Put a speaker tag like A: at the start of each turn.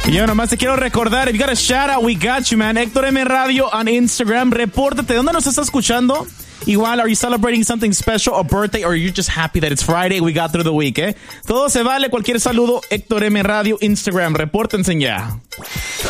A: Y yo nomás te quiero recordar, if you got a shout out, we got you, man. Héctor M Radio on Instagram. Repórtate. ¿Dónde nos estás escuchando? Igual, are you celebrating something special, a birthday, or are you just happy that it's Friday, we got through the week, Todo se vale, cualquier saludo. Héctor M Radio, Instagram. Repórtense ya.